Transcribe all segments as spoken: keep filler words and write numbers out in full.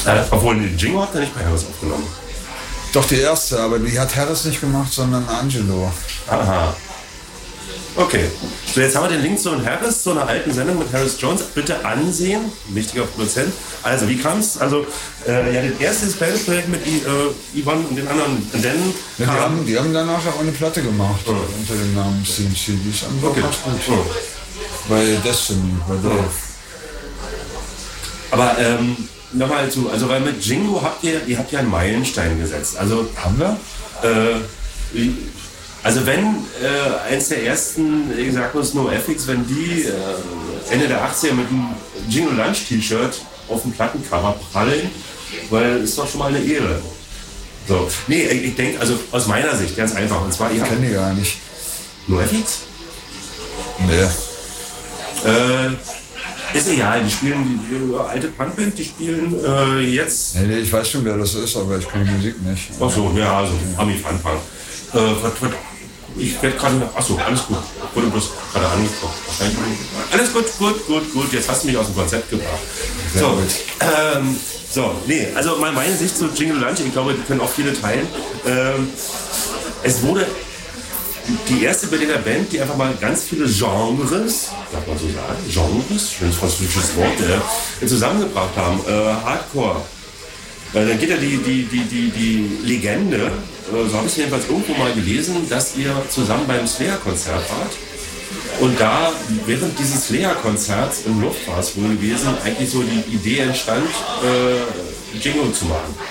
Äh, obwohl, den Jingo hat er nicht bei Harris aufgenommen. Doch, die erste, aber die hat Harris nicht gemacht, sondern Angelo. Aha. Okay. So, jetzt haben wir den Link zu Harris, zu einer alten Sendung mit Harris Jones. Bitte ansehen. Wichtiger Produzent. Also, wie kam es? Also, äh, ja, das erste Bandprojekt mit äh, Yvonne und den anderen. Und dann Ja, die, haben, die haben danach auch eine Platte gemacht oh. unter dem Namen C M C. Die ist einfach okay. ganz gut. Oh. Bei Destiny, bei Dave. Oh. Aber, ähm, nochmal zu, also, weil mit Jingo habt ihr, ihr habt ja einen Meilenstein gesetzt. Also, haben wir? Äh, Also wenn äh, eins der ersten, ich sag mal NoFX, wenn die äh, Ende der achtziger mit einem Jingle Lunch T-Shirt auf dem Plattencover prallen, weil ist doch schon mal eine Ehre. So, nee, ich, ich denke, also aus meiner Sicht ganz einfach. Und zwar, ich kenne die gar nicht. NoFX? Nee. Äh, ist egal, die spielen die, die alte Punkband, die spielen äh, jetzt. Nee, nee, ich weiß schon, wer das ist, aber ich kenne die Musik nicht. Ach so, ja, also Ami-Fun-Punk. Äh, was, was, Ich werde gerade noch. Achso, alles gut. Ich wurde bloß gerade angeguckt. Alles gut, gut, gut, gut. Jetzt hast du mich aus dem Konzept gebracht. Sehr so, gut. Ähm, so, nee, also meine Sicht zu Jingle Lunch, ich glaube, die können auch viele teilen. Ähm, es wurde die erste Berliner Band, die einfach mal ganz viele Genres, darf man so sagen, Genres, schönes französisches Wort, äh, zusammengebracht haben. Äh, Hardcore. Weil dann geht ja die, die, die, die, die Legende, äh, so habe ich es jedenfalls irgendwo mal gelesen, dass ihr zusammen beim Slayer-Konzert wart. Und da, während dieses Slayer-Konzerts im Luftfahrt wohl gewesen, eigentlich so die Idee entstand, äh, Jingle zu machen.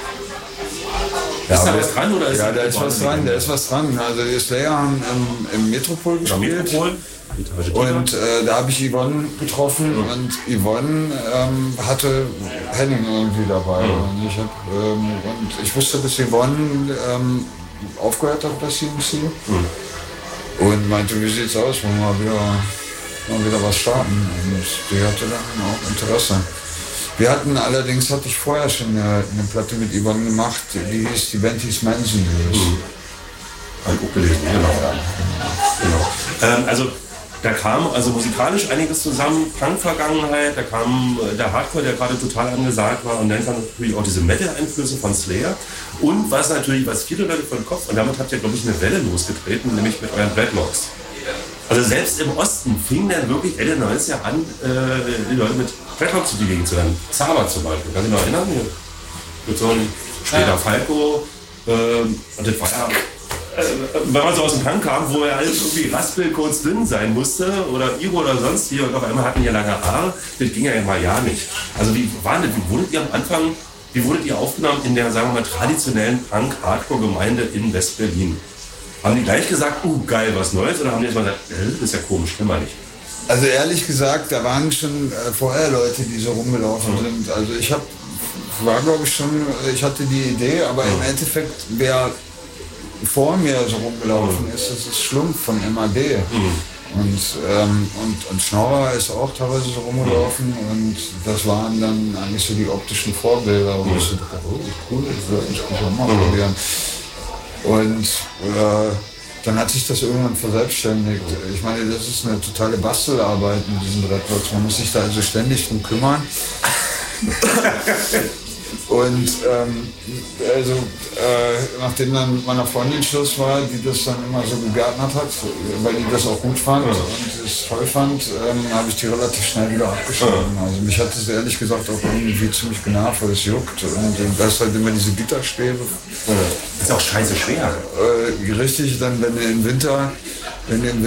Ja, ist da was dran oder ist ja, da da ist was dran, da ist was dran. Also die Slayer haben im, im Metropol gespielt. Metropol. Und äh, da habe ich Yvonne getroffen mhm. und Yvonne ähm, hatte Henning irgendwie dabei. Mhm. Und, ich hab, ähm, und ich wusste, dass Yvonne ähm, aufgehört hat bei C M C mhm. und meinte, wie sieht's aus, wollen wir mal wieder, mal wieder was starten. Und die hatte dann auch Interesse. Wir hatten allerdings, hatte ich vorher schon eine, eine Platte mit Yvonne gemacht, die hieß, die Band hieß Manson. Mhm. Hab ich auch gelesen, genau. genau. Ähm, also da kam also musikalisch einiges zusammen, Punk-Vergangenheit, da kam äh, der Hardcore, der gerade total angesagt war, und dann kam natürlich auch diese Metal-Einflüsse von Slayer und was natürlich, was viele Leute vor den Kopf, und damit habt ihr, glaube ich, eine Welle losgetreten, nämlich mit euren Dreadlocks. Also selbst im Osten fing dann wirklich Ende neunziger an, äh, die Leute mit Dreadlocks zu die Gegend zu rennen. Zaba zum Beispiel, kann ich noch erinnern? Mit so einem später ja. Falco, äh, und das war ja, wenn man so aus dem Punk kam, wo er alles irgendwie raspel, kurz dünn sein musste oder Iro oder sonst wie, und auf einmal hatten die lange Haare, das ging ja immer ja nicht. Also wie war das, wie wurdet ihr am Anfang, wie wurdet ihr aufgenommen in der, sagen wir mal, traditionellen Punk-Hardcore-Gemeinde in West-Berlin? Haben die gleich gesagt, uh, geil, was Neues, oder haben die jetzt mal gesagt, äh, das ist ja komisch, kennen wir nicht? Also ehrlich gesagt, da waren schon äh, vorher Leute, die so rumgelaufen mhm. sind. Also ich hab, war glaube ich schon, ich hatte die Idee, aber mhm. im Endeffekt, wer vor mir so rumgelaufen ist, das ist Schlumpf von M A D. Mhm. Und, ähm, und, und Schnorrer ist auch teilweise so rumgelaufen mhm. und das waren dann eigentlich so die optischen Vorbilder, wo mhm. ich so dachte, oh, cool, das würde ich auch mal mhm. probieren. Und äh, dann hat sich das irgendwann verselbstständigt. Ich meine, das ist eine totale Bastelarbeit mit diesen Dreadlocks. Man muss sich da also ständig drum kümmern. Und ähm, also äh, nachdem dann meiner Freundin Schluss war, die das dann immer so gegärtnert hat, weil die das auch gut fand und es toll fand, ähm, habe ich die relativ schnell wieder abgeschrieben. Also mich hat das ehrlich gesagt auch irgendwie ziemlich genervt, weil es juckt. Und da ist halt immer diese Gitterstäbe. Das ist auch scheiße schwer. Äh, richtig, dann wenn du im Winter, wenn du im